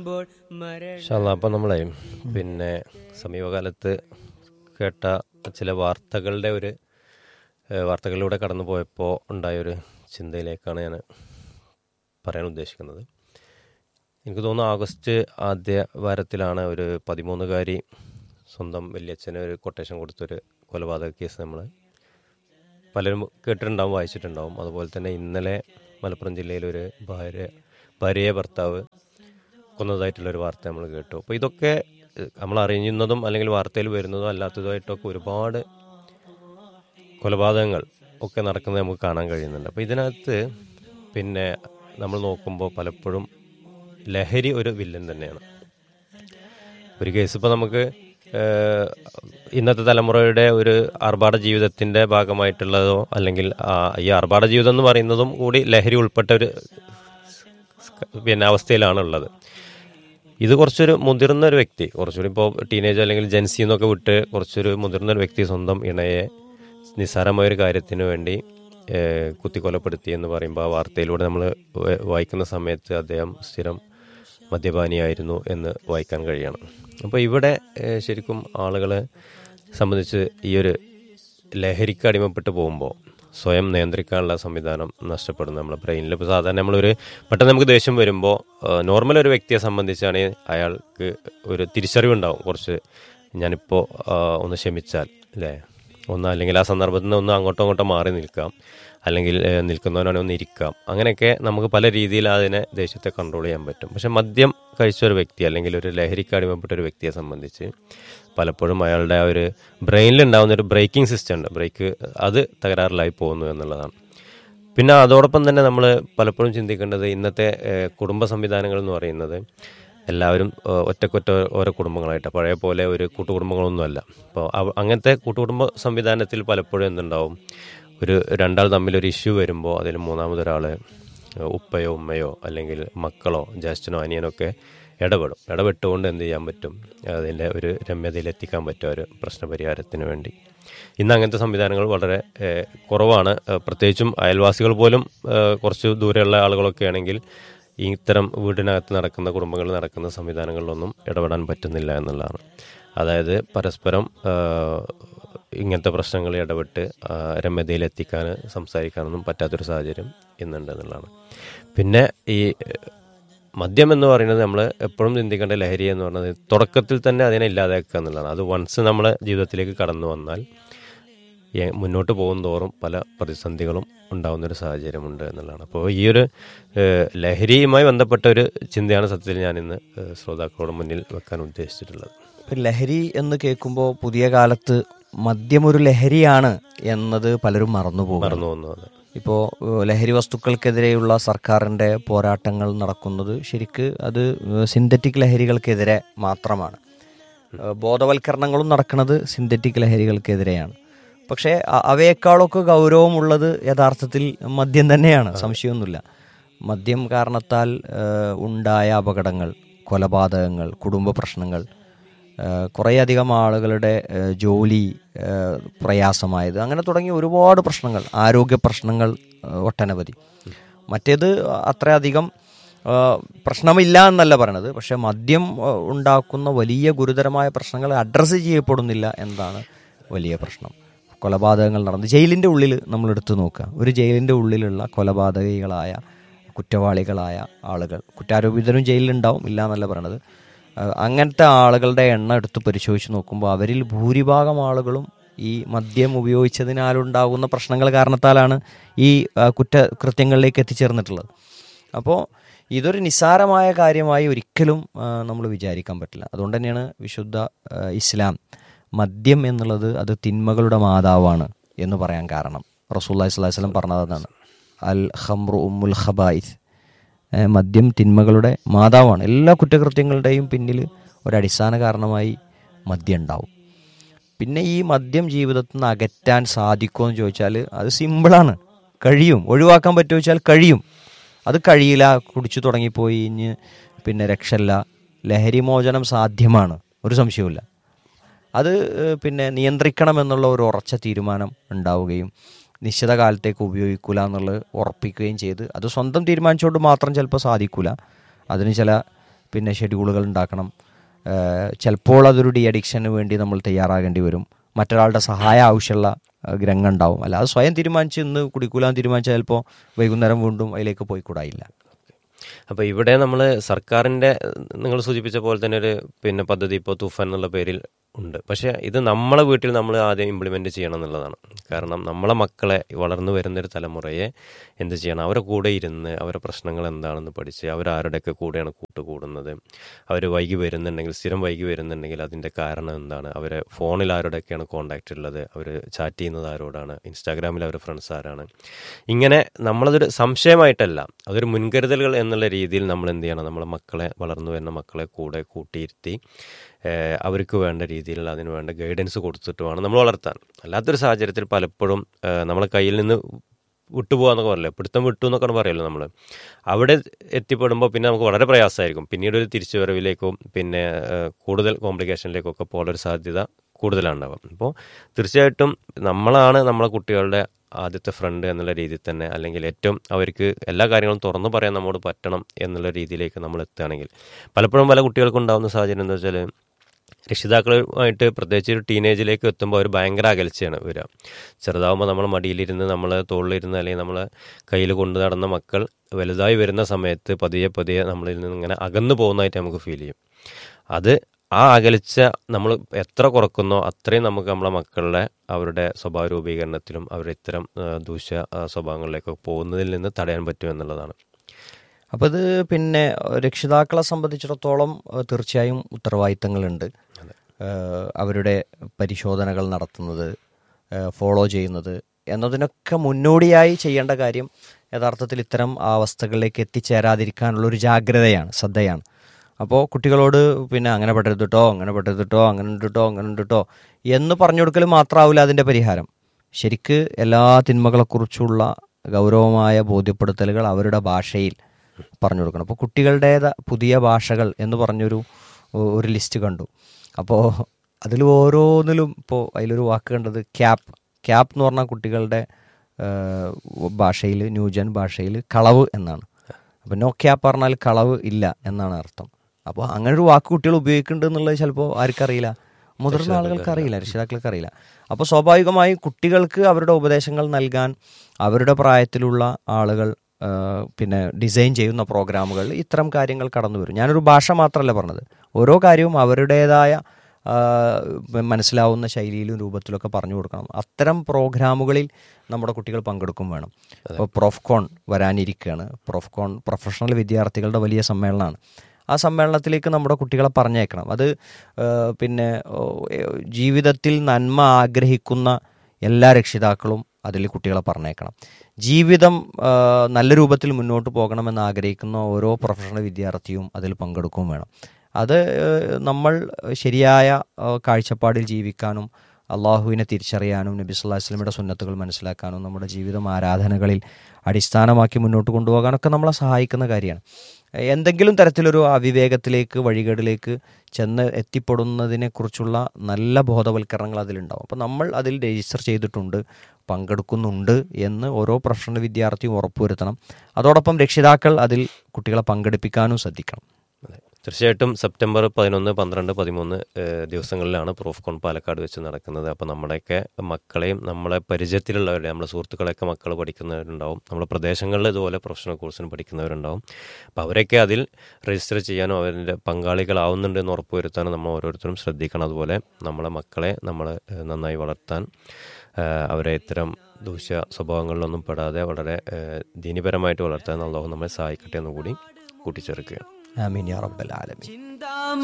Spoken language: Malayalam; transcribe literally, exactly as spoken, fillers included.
അപ്പം നമ്മളെ പിന്നെ സമീപകാലത്ത് കേട്ട ചില വാർത്തകളുടെ ഒരു വാർത്തകളിലൂടെ കടന്നു പോയപ്പോൾ ഉണ്ടായൊരു ചിന്തയിലേക്കാണ് ഞാൻ പറയാൻ ഉദ്ദേശിക്കുന്നത്. എനിക്ക് തോന്നുന്നു ആഗസ്റ്റ് ആദ്യ വാരത്തിലാണ് ഒരു പതിമൂന്നുകാരി സ്വന്തം വല്യച്ഛന് ഒരു കൊട്ടേഷൻ കൊടുത്തൊരു കൊലപാതക കേസ് നമ്മൾ പലരും കേട്ടിട്ടുണ്ടാവും, വായിച്ചിട്ടുണ്ടാവും. അതുപോലെ തന്നെ ഇന്നലെ മലപ്പുറം ജില്ലയിലൊരു ഭാര്യ ഭാര്യയെ ഭർത്താവ് കൊന്നതായിട്ടുള്ളൊരു വാർത്ത നമ്മൾ കേട്ടു. അപ്പോൾ ഇതൊക്കെ നമ്മൾ അറിയുന്നതും അല്ലെങ്കിൽ വാർത്തയിൽ വരുന്നതും അല്ലാത്തതുമായിട്ടൊക്കെ ഒരുപാട് കൊലപാതകങ്ങൾ ഒക്കെ നടക്കുന്നത് നമുക്ക് കാണാൻ കഴിയുന്നുണ്ട്. അപ്പോൾ ഇതിനകത്ത് പിന്നെ നമ്മൾ നോക്കുമ്പോൾ പലപ്പോഴും ലഹരി ഒരു വില്ലൻ തന്നെയാണ്. ഒരു കേസ് ഇപ്പോൾ നമുക്ക് ഇന്നത്തെ തലമുറയുടെ ഒരു ആർഭാട ജീവിതത്തിൻ്റെ ഭാഗമായിട്ടുള്ളതോ അല്ലെങ്കിൽ ഈ ആർഭാട ജീവിതം എന്ന് പറയുന്നതും കൂടി ലഹരി ഉൾപ്പെട്ട ഒരു പിന്നെ അവസ്ഥയിലാണുള്ളത്. ഇത് കുറച്ചൊരു മുതിർന്ന ഒരു വ്യക്തി, കുറച്ചുകൂടി ഇപ്പോൾ ടീനേജ് അല്ലെങ്കിൽ ജെൻസി എന്നൊക്കെ വിട്ട് കുറച്ചൊരു മുതിർന്ന ഒരു വ്യക്തി സ്വന്തം ഇണയെ നിസ്സാരമായൊരു കാര്യത്തിന് വേണ്ടി കുത്തിക്കൊലപ്പെടുത്തി എന്ന് പറയുമ്പോൾ ആ വാർത്തയിലൂടെ നമ്മൾ വായിക്കുന്ന സമയത്ത് അദ്ദേഹം സ്ഥിരം മദ്യപാനിയായിരുന്നു എന്ന് വായിക്കാൻ കഴിയണം. അപ്പോൾ ഇവിടെ ശരിക്കും ആളുകളെ സംബന്ധിച്ച് ഈ ഒരു ലഹരിക്ക് അടിമപ്പെട്ട് പോകുമ്പോൾ സ്വയം നിയന്ത്രിക്കാനുള്ള സംവിധാനം നഷ്ടപ്പെടുന്നു നമ്മുടെ ബ്രെയിനിൽ. ഇപ്പോൾ സാധാരണ നമ്മളൊരു പെട്ടെന്ന് നമുക്ക് ദേഷ്യം വരുമ്പോൾ നോർമൽ ഒരു വ്യക്തിയെ സംബന്ധിച്ചാണെങ്കിൽ അയാൾക്ക് ഒരു തിരിച്ചറിവുണ്ടാവും, കുറച്ച് ഞാനിപ്പോൾ ഒന്ന് ക്ഷമിച്ചാൽ അല്ലേ, ഒന്ന് അല്ലെങ്കിൽ ആ സന്ദർഭത്തിൽ നിന്ന് ഒന്ന് അങ്ങോട്ടോ അങ്ങോട്ടോ മാറി നിൽക്കാം, അല്ലെങ്കിൽ നിൽക്കുന്നവനാണെങ്കിൽ ഒന്ന് ഇരിക്കാം. അങ്ങനെയൊക്കെ നമുക്ക് പല രീതിയിൽ അതിനെ ദേഷ്യത്തെ കൺട്രോൾ ചെയ്യാൻ പറ്റും. പക്ഷെ മദ്യം കഴിച്ച ഒരു വ്യക്തി അല്ലെങ്കിൽ ഒരു ലഹരിക്ക് അടിമപ്പെട്ട ഒരു വ്യക്തിയെ സംബന്ധിച്ച് പലപ്പോഴും അയാളുടെ ആ ഒരു ബ്രെയിനിലുണ്ടാകുന്ന ഒരു ബ്രേക്കിംഗ് സിസ്റ്റം ഉണ്ട്, ബ്രേക്ക് അത് തകരാറിലായി പോകുന്നു എന്നുള്ളതാണ്. പിന്നെ അതോടൊപ്പം തന്നെ നമ്മൾ പലപ്പോഴും ചിന്തിക്കേണ്ടത് ഇന്നത്തെ കുടുംബ സംവിധാനങ്ങൾ എന്ന് പറയുന്നത് എല്ലാവരും ഒറ്റക്കൊറ്റ ഓരോ കുടുംബങ്ങളായിട്ട്, പഴയ പോലെ ഒരു കൂട്ടുകുടുംബങ്ങളൊന്നുമല്ല. അപ്പോൾ അങ്ങനത്തെ കൂട്ടുകുടുംബ സംവിധാനത്തിൽ പലപ്പോഴും എന്തുണ്ടാവും, ഒരു രണ്ടാൾ തമ്മിലൊരു ഇഷ്യൂ വരുമ്പോൾ അതിൽ മൂന്നാമതൊരാൾ ഉപ്പയോ ഉമ്മയോ അല്ലെങ്കിൽ മക്കളോ ജ്യേഷ്ഠനോ അനിയനൊക്കെ ഇടപെടും. ഇടപെട്ടുകൊണ്ട് എന്ത് ചെയ്യാൻ പറ്റും, അതിൻ്റെ ഒരു രമ്യതയിലെത്തിക്കാൻ പറ്റും ഒരു പ്രശ്നപരിഹാരത്തിന് വേണ്ടി. ഇന്ന് അങ്ങനത്തെ സംവിധാനങ്ങൾ വളരെ കുറവാണ്. പ്രത്യേകിച്ചും അയൽവാസികൾ പോലും കുറച്ച് ദൂരെയുള്ള ആളുകളൊക്കെ ആണെങ്കിൽ ഇത്തരം വീടിനകത്ത് നടക്കുന്ന കുടുംബങ്ങളിൽ നടക്കുന്ന സംവിധാനങ്ങളിലൊന്നും ഇടപെടാൻ പറ്റുന്നില്ല എന്നുള്ളതാണ്. അതായത് പരസ്പരം ഇങ്ങനത്തെ പ്രശ്നങ്ങളിൽ ഇടപെട്ട് രമ്യതയിലെത്തിക്കാൻ സംസാരിക്കാനൊന്നും പറ്റാത്തൊരു സാഹചര്യം ഇന്നുണ്ട് എന്നുള്ളതാണ്. പിന്നെ ഈ മദ്യം എന്ന് പറയുന്നത് നമ്മൾ എപ്പോഴും ചിന്തിക്കേണ്ട ലഹരി എന്ന് പറയുന്നത് തുടക്കത്തിൽ തന്നെ അതിനെ ഇല്ലാതാക്കുക എന്നുള്ളതാണ്. അത് വൺസ് നമ്മളെ ജീവിതത്തിലേക്ക് കടന്നു വന്നാൽ മുന്നോട്ട് പോകും തോറും പല പ്രതിസന്ധികളും ഉണ്ടാകുന്നൊരു സാഹചര്യമുണ്ട് എന്നുള്ളതാണ്. അപ്പോൾ ഈ ഒരു ലഹരിയുമായി ബന്ധപ്പെട്ട ഒരു ചിന്തയാണ് സത്യത്തിൽ ഞാൻ ഇന്ന് ശ്രോതാക്കളോട് മുന്നിൽ വെക്കാൻ ഉദ്ദേശിച്ചിട്ടുള്ളത്. ലഹരി എന്ന് കേൾക്കുമ്പോൾ പുതിയ കാലത്ത് മദ്യം ഒരു ലഹരിയാണ് എന്നത് പലരും മറന്നുപോകും മറന്നു പോകുന്നത്. ഇപ്പോൾ ലഹരി വസ്തുക്കൾക്കെതിരെയുള്ള സർക്കാരിൻ്റെ പോരാട്ടങ്ങൾ നടക്കുന്നത് ശരിക്ക് അത് സിന്തറ്റിക് ലഹരികൾക്കെതിരെ മാത്രമാണ്. ബോധവൽക്കരണങ്ങളും നടക്കുന്നത് സിന്തറ്റിക് ലഹരികൾക്കെതിരെയാണ്. പക്ഷേ അവയേക്കാളൊക്കെ ഗൗരവമുള്ളത് യഥാർത്ഥത്തിൽ മദ്യം തന്നെയാണ്, സംശയമൊന്നുമില്ല. മദ്യം കാരണത്താൽ ഉണ്ടായ അപകടങ്ങൾ, കൊലപാതകങ്ങൾ, കുടുംബ പ്രശ്നങ്ങൾ, കുറേയധികം ആളുകളുടെ ജോലി പ്രയാസമായത്, അങ്ങനെ തുടങ്ങിയ ഒരുപാട് പ്രശ്നങ്ങൾ, ആരോഗ്യ പ്രശ്നങ്ങൾ ഒട്ടനവധി. മറ്റേത് അത്രയധികം പ്രശ്നമില്ല എന്നല്ല പറയണത്, പക്ഷെ മദ്യം ഉണ്ടാക്കുന്ന വലിയ ഗുരുതരമായ പ്രശ്നങ്ങൾ അഡ്രസ്സ് ചെയ്യപ്പെടുന്നില്ല എന്നതാണ് വലിയ പ്രശ്നം. കൊലപാതകങ്ങൾ നടന്ന് ജയിലിൻ്റെ ഉള്ളിൽ നമ്മൾ എടുത്തു നോക്കുക, ഒരു ജയിലിൻ്റെ ഉള്ളിലുള്ള കൊലപാതകികളായ കുറ്റവാളികളായ ആളുകൾ, കുറ്റാരോപിതരും ജയിലിലുണ്ടാവും, ഇല്ല എന്നല്ല പറയണത്. അങ്ങനത്തെ ആളുകളുടെ എണ്ണം എടുത്ത് പരിശോധിച്ച് നോക്കുമ്പോൾ അവരിൽ ഭൂരിഭാഗം ആളുകളും ഈ മദ്യം ഉപയോഗിച്ചതിനാലുണ്ടാകുന്ന പ്രശ്നങ്ങൾ കാരണത്താലാണ് ഈ കുറ്റകൃത്യങ്ങളിലേക്ക് എത്തിച്ചേർന്നിട്ടുള്ളത്. അപ്പോൾ ഇതൊരു നിസ്സാരമായ കാര്യമായി ഒരിക്കലും നമ്മൾ വിചാരിക്കാൻ പറ്റില്ല. അതുകൊണ്ട് തന്നെയാണ് വിശുദ്ധ ഇസ്ലാം മദ്യം എന്നുള്ളത് അത് തിന്മകളുടെ മാതാവാണ് എന്ന് പറയാൻ കാരണം. റസൂലുള്ളാഹി സ്വല്ലല്ലാഹു അലൈഹി വസല്ലം പറഞ്ഞതാണ്, അൽ ഖംറു ഉമ്മുൽ ഖബായിസ്, മദ്യം തിന്മകളുടെ മാതാവാണ്. എല്ലാ കുറ്റകൃത്യങ്ങളുടെയും പിന്നിൽ ഒരടിസ്ഥാന കാരണമായി മദ്യം ഉണ്ടാവും. പിന്നെ ഈ മദ്യം ജീവിതത്തിൽ നിന്ന് അകറ്റാൻ സാധിക്കുമോ എന്ന് ചോദിച്ചാൽ അത് സിമ്പിളാണ്, കഴിയും. ഒഴിവാക്കാൻ പറ്റുമോ ചോദിച്ചാൽ കഴിയും. അത് കഴിയില്ല, കുടിച്ചു തുടങ്ങിപ്പോയി ഇനി പിന്നെ രക്ഷയില്ല. ലഹരി മോചനം സാധ്യമാണ്, ഒരു സംശയവുമില്ല. അത് പിന്നെ നിയന്ത്രിക്കണം എന്നുള്ള ഒരു ഉറച്ച തീരുമാനം ഉണ്ടാവുകയും നിശ്ചിത കാലത്തേക്ക് ഉപയോഗിക്കില്ല എന്നുള്ളത് ഉറപ്പിക്കുകയും ചെയ്ത്, അത് സ്വന്തം തീരുമാനിച്ചുകൊണ്ട് മാത്രം ചിലപ്പോൾ സാധിക്കില്ല. അതിന് ചില പിന്നെ ഷെഡ്യൂളുകൾ ഉണ്ടാക്കണം. ചിലപ്പോൾ അതൊരു ഡി അഡിക്ഷന് വേണ്ടി നമ്മൾ തയ്യാറാകേണ്ടി വരും. മറ്റൊരാളുടെ സഹായം ആവശ്യമുള്ള രംഗം ഉണ്ടാവും. അല്ലാതെ സ്വയം തീരുമാനിച്ച് ഇന്ന് കുടിക്കൂലാൻ തീരുമാനിച്ചാൽ ചിലപ്പോൾ വൈകുന്നേരം വീണ്ടും അതിലേക്ക് പോയിക്കൂടായില്ല. അപ്പോൾ ഇവിടെ നമ്മൾ സർക്കാരിൻ്റെ നിങ്ങൾ സൂചിപ്പിച്ച പോലെ തന്നെ ഒരു പിന്നെ പദ്ധതി ഇപ്പോൾ തൂഫാൻ എന്നുള്ള പേരിൽ ഉണ്ട്. പക്ഷേ ഇത് നമ്മളെ വീട്ടിൽ നമ്മൾ ആദ്യം ഇംപ്ലിമെൻ്റ് ചെയ്യണം എന്നുള്ളതാണ്. കാരണം നമ്മളെ മക്കളെ വളർന്നു വരുന്നൊരു തലമുറയെ എന്ത് ചെയ്യണം, അവരെ കൂടെ ഇരുന്ന് അവരുടെ പ്രശ്നങ്ങൾ എന്താണെന്ന് പഠിച്ച് അവരാരുടെയൊക്കെ കൂടെയാണ് കൂട്ടുകൂടുന്നത്, അവർ വൈകി വരുന്നുണ്ടെങ്കിൽ സ്ഥിരം വൈകി വരുന്നുണ്ടെങ്കിൽ അതിൻ്റെ കാരണം എന്താണ്, അവരെ ഫോണിൽ ആരുടെയൊക്കെയാണ് കോൺടാക്റ്റ് ഉള്ളത്, അവർ ചാറ്റ് ചെയ്യുന്നത് ആരോടാണ്, ഇൻസ്റ്റാഗ്രാമിൽ അവരുടെ ഫ്രണ്ട്സ് ആരാണ്, ഇങ്ങനെ നമ്മളതൊരു സംശയമായിട്ടല്ല, അതൊരു മുൻകരുതലുകൾ എന്നുള്ള രീതിയിൽ നമ്മൾ എന്ത് ചെയ്യണം, നമ്മളെ മക്കളെ വളർന്നു വരുന്ന മക്കളെ കൂടെ കൂട്ടിയിരുത്തി അവർക്ക് വേണ്ട രീതിയിൽ അതിന് വേണ്ട ഗൈഡൻസ് കൊടുത്തിട്ട് വേണം നമ്മൾ വളർത്താൻ. അല്ലാത്തൊരു സാഹചര്യത്തിൽ പലപ്പോഴും നമ്മളെ കയ്യിൽ നിന്ന് വിട്ടുപോകാന്നൊക്കെ പറയില്ല, പിടുത്തം വിട്ടു എന്നൊക്കെ പറയുമല്ലോ നമ്മൾ, അവിടെ എത്തിപ്പെടുമ്പോൾ പിന്നെ നമുക്ക് വളരെ പ്രയാസമായിരിക്കും. പിന്നീട് ഒരു തിരിച്ചു വരവിലേക്കും പിന്നെ കൂടുതൽ കോംപ്ലിക്കേഷനിലേക്കൊക്കെ പോകാനൊരു സാധ്യത കൂടുതലാണ് ഉണ്ടാവുക. അപ്പോൾ തീർച്ചയായിട്ടും നമ്മളാണ് നമ്മളെ കുട്ടികളുടെ ആദ്യത്തെ ഫ്രണ്ട് എന്നുള്ള രീതിയിൽ തന്നെ, അല്ലെങ്കിൽ ഏറ്റവും അവർക്ക് എല്ലാ കാര്യങ്ങളും തുറന്നു പറയാൻ നമ്മോട് പറ്റണം എന്നുള്ള രീതിയിലേക്ക് നമ്മൾ എത്തുകയാണെങ്കിൽ, പലപ്പോഴും പല കുട്ടികൾക്കും ഉണ്ടാകുന്ന സാഹചര്യം എന്താ വെച്ചാൽ രക്ഷിതാക്കളുമായിട്ട് പ്രത്യേകിച്ച് ഒരു ടീനേജിലേക്ക് എത്തുമ്പോൾ അവർ ഭയങ്കര അകൽച്ചയാണ് വരിക. ചെറുതാവുമ്പോൾ നമ്മൾ മടിയിലിരുന്ന് നമ്മൾ തോളിലിരുന്ന് അല്ലെങ്കിൽ നമ്മൾ കയ്യിൽ കൊണ്ടു നടന്ന മക്കൾ വലുതായി വരുന്ന സമയത്ത് പതിയെ പതിയെ നമ്മളിൽ നിന്ന് ഇങ്ങനെ അകന്നു പോകുന്നതായിട്ട് നമുക്ക് ഫീൽ ചെയ്യും. അത് ആ അകൽച്ച നമ്മൾ എത്ര കുറക്കുന്നോ അത്രയും നമുക്ക് നമ്മളെ മക്കളുടെ അവരുടെ സ്വഭാവ രൂപീകരണത്തിലും അവരുടെ ഇത്തരം ദൂഷ്യ സ്വഭാവങ്ങളിലേക്കൊക്കെ പോകുന്നതിൽ നിന്ന് തടയാൻ പറ്റും എന്നുള്ളതാണ്. അപ്പോൾ ഇത് പിന്നെ രക്ഷിതാക്കളെ സംബന്ധിച്ചിടത്തോളം തീർച്ചയായും ഉത്തരവാദിത്തങ്ങളുണ്ട്. അവരുടെ പരിശോധനകൾ നടത്തുന്നത്, ഫോളോ ചെയ്യുന്നത് എന്നതിനൊക്കെ മുന്നോടിയായി ചെയ്യേണ്ട കാര്യം യഥാർത്ഥത്തിൽ ഇത്തരം അവസ്ഥകളിലേക്ക് എത്തിച്ചേരാതിരിക്കാനുള്ളൊരു ജാഗ്രതയാണ്, ശ്രദ്ധയാണ്. അപ്പോൾ കുട്ടികളോട് പിന്നെ അങ്ങനെ പെട്ടരുത് കേട്ടോ, അങ്ങനെ പെട്ടരുത് കേട്ടോ, അങ്ങനെ ഉണ്ട് കേട്ടോ, അങ്ങനെ ഉണ്ട് കേട്ടോ എന്ന് പറഞ്ഞു കൊടുക്കൽ മാത്രമാവില്ല അതിൻ്റെ പരിഹാരം. ശരിക്ക് എല്ലാ തിന്മകളെക്കുറിച്ചുള്ള ഗൗരവമായ ബോധ്യപ്പെടുത്തലുകൾ അവരുടെ ഭാഷയിൽ പറഞ്ഞു കൊടുക്കണം. അപ്പോൾ കുട്ടികളുടേത് പുതിയ ഭാഷകൾ എന്ന് പറഞ്ഞൊരു ഒരു ലിസ്റ്റ് കണ്ടു. അപ്പോൾ അതിൽ ഓരോന്നിലും ഇപ്പോൾ അതിലൊരു വാക്ക് കണ്ടത് ക്യാപ്പ്. ക്യാപ്പ് എന്ന് പറഞ്ഞാൽ കുട്ടികളുടെ ഭാഷയിൽ, ന്യൂജൻ ഭാഷയിൽ കളവ് എന്നാണ്. അപ്പോൾ നോ ക്യാപ്പ് പറഞ്ഞാൽ കളവ് ഇല്ല എന്നാണ് അർത്ഥം. അപ്പോൾ അങ്ങനെ ഒരു വാക്ക് കുട്ടികൾ ഉപയോഗിക്കുന്നുണ്ട് എന്നുള്ളത് ചിലപ്പോൾ ആർക്കറിയില്ല, മുതിർന്ന ആളുകൾക്ക് അറിയില്ല, രക്ഷിതാക്കൾക്ക് അറിയില്ല. അപ്പോൾ സ്വാഭാവികമായും കുട്ടികൾക്ക് അവരുടെ ഉപദേശങ്ങൾ നൽകാൻ അവരുടെ പ്രായത്തിലുള്ള ആളുകൾ പിന്നെ ഡിസൈൻ ചെയ്യുന്ന പ്രോഗ്രാമുകൾ ഇത്തരം കാര്യങ്ങൾ കടന്നു വരും. ഞാനൊരു ഭാഷ മാത്രമല്ല പറഞ്ഞത്, ഓരോ കാര്യവും അവരുടേതായ മനസ്സിലാവുന്ന ശൈലിയിലും രൂപത്തിലൊക്കെ പറഞ്ഞു കൊടുക്കണം. അത്തരം പ്രോഗ്രാമുകളിൽ നമ്മുടെ കുട്ടികൾ പങ്കെടുക്കും വേണം. ഇപ്പോൾ പ്രൊഫ്കോൺ വരാനിരിക്കുകയാണ്. പ്രൊഫ്കോൺ പ്രൊഫഷണൽ വിദ്യാർത്ഥികളുടെ വലിയ സമ്മേളനമാണ്. ആ സമ്മേളനത്തിലേക്ക് നമ്മുടെ കുട്ടികളെ പറഞ്ഞേക്കണം. അത് പിന്നെ ജീവിതത്തിൽ നന്മ ആഗ്രഹിക്കുന്ന എല്ലാ രക്ഷിതാക്കളും അതിൽ കുട്ടികളെ പറഞ്ഞേക്കണം. ജീവിതം നല്ല രൂപത്തിൽ മുന്നോട്ട് പോകണമെന്ന് ആഗ്രഹിക്കുന്ന ഓരോ പ്രൊഫഷണൽ വിദ്യാർത്ഥിയും അതിൽ പങ്കെടുക്കുകയും വേണം. അത് നമ്മൾ ശരിയായ കാഴ്ചപ്പാടിൽ ജീവിക്കാനും അള്ളാഹുവിനെ തിരിച്ചറിയാനും നബി സല്ലല്ലാഹു അലൈഹി വസല്ലമയുടെ സുന്നത്തുകൾ മനസ്സിലാക്കാനും നമ്മുടെ ജീവിതം ആരാധനകളിൽ അടിസ്ഥാനമാക്കി മുന്നോട്ട് കൊണ്ടുപോകാനൊക്കെ നമ്മളെ സഹായിക്കുന്ന കാര്യമാണ്. എന്തെങ്കിലും തരത്തിലൊരു അവിവേകത്തിലേക്ക് വഴികേടിലേക്ക് ചെന്ന് എത്തിപ്പെടുന്നതിനെക്കുറിച്ചുള്ള നല്ല ബോധവൽക്കരണങ്ങൾ അതിലുണ്ടാവും. അപ്പോൾ നമ്മൾ അതിൽ രജിസ്റ്റർ ചെയ്തിട്ടുണ്ട്, പങ്കെടുക്കുന്നുണ്ട് എന്ന് ഓരോ പ്രൊഫഷണൽ വിദ്യാർത്ഥിയും ഉറപ്പുവരുത്തണം. അതോടൊപ്പം രക്ഷിതാക്കൾ അതിൽ കുട്ടികളെ പങ്കെടുപ്പിക്കാനും ശ്രദ്ധിക്കണം. തീർച്ചയായിട്ടും സെപ്റ്റംബർ പതിനൊന്ന് പന്ത്രണ്ട് പതിമൂന്ന് ദിവസങ്ങളിലാണ് പ്രൂഫ്കോൺ പാലക്കാട് വെച്ച് നടക്കുന്നത്. അപ്പോൾ നമ്മുടെയൊക്കെ മക്കളെയും നമ്മളെ പരിചയത്തിലുള്ളവരുടെ നമ്മളെ സുഹൃത്തുക്കളെയൊക്കെ മക്കൾ പഠിക്കുന്നവരുണ്ടാവും, നമ്മുടെ പ്രദേശങ്ങളിൽ ഇതുപോലെ പ്രൊഫഷണൽ കോഴ്സിന് പഠിക്കുന്നവരുണ്ടാവും. അപ്പോൾ അവരൊക്കെ അതിൽ രജിസ്റ്റർ ചെയ്യാനും അവരുടെ പങ്കാളികളാവുന്നുണ്ട് എന്ന് ഉറപ്പുവരുത്താനും നമ്മൾ ഓരോരുത്തരും ശ്രദ്ധിക്കണം. അതുപോലെ നമ്മളെ മക്കളെ നമ്മൾ നന്നായി വളർത്താൻ, അവരെ ഇത്തരം ദൂഷ്യ സ്വഭാവങ്ങളിലൊന്നും പെടാതെ വളരെ ദീനിപരമായിട്ട് വളർത്താൻ അല്ലാഹു നമ്മളെ സഹായിക്കട്ടെ എന്നുകൂടി കൂട്ടിച്ചേർക്കുകയാണ്. ആമീൻ യാ റബ്ബൽ ആലമീൻ.